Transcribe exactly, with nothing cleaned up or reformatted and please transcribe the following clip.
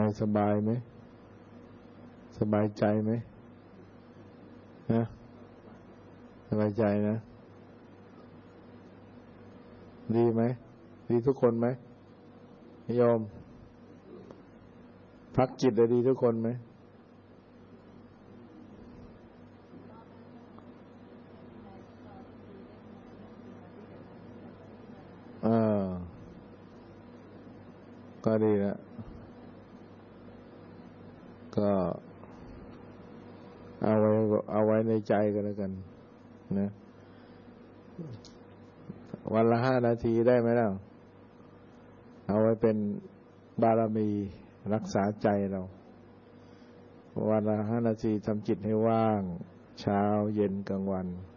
สบายไหมสบายใจไหมนะสบายใจนะดีไหมดีทุกคนไหมโยมพักจิตดีทุกคนไหมอ่าก็ดีนะก็เอาไว้เอาไว้ในใจกันแล้วกันนะวันละห้านาทีได้ไหมล่ะเอาไว้เป็นบารมีรักษาใจเราวันละห้านาทีทำจิตให้ว่างเช้าเย็นกลางวัน